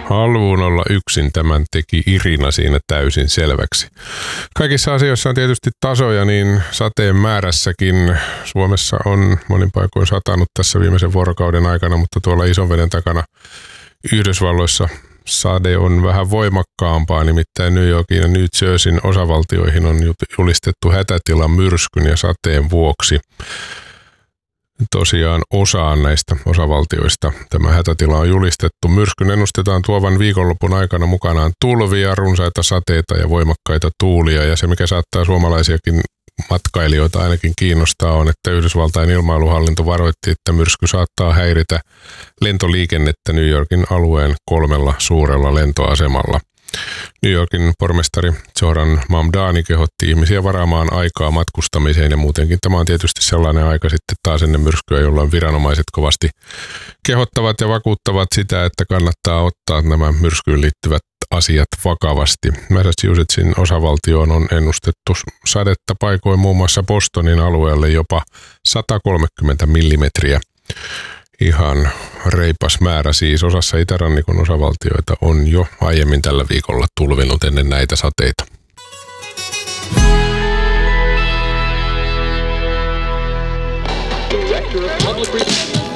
haluun olla yksin, tämän teki Irina siinä täysin selväksi. Kaikissa asioissa on tietysti tasoja, niin sateen määrässäkin. Suomessa on monin paikoin satanut tässä viimeisen vuorokauden aikana, mutta tuolla Isonveden takana Yhdysvalloissa sade on vähän voimakkaampaa, nimittäin New Yorkin ja New Jerseyn osavaltioihin on julistettu hätätila myrskyn ja sateen vuoksi. Tosiaan osaan näistä osavaltioista tämä hätätila on julistettu. Myrskyn ennustetaan tuovan viikonlopun aikana mukanaan tulvia, runsaita sateita ja voimakkaita tuulia. Ja se, mikä saattaa suomalaisiakin matkailijoita ainakin kiinnostaa, on, että Yhdysvaltain ilmailuhallinto varoitti, että myrsky saattaa häiritä lentoliikennettä New Yorkin alueen 3 suurella lentoasemalla. New Yorkin pormestari Zohran Mamdani kehotti ihmisiä varaamaan aikaa matkustamiseen ja muutenkin tämä on tietysti sellainen aika sitten taas ennen myrskyä, jolloin viranomaiset kovasti kehottavat ja vakuuttavat sitä, että kannattaa ottaa nämä myrskyyn liittyvät asiat vakavasti. Massachusettsin osavaltioon on ennustettu sadetta paikoin muun muassa Bostonin alueelle jopa 130 millimetriä. Ihan reipas määrä siis. Osassa itärannikon osavaltioita on jo aiemmin tällä viikolla tulvinut ennen näitä sateita. Director of Public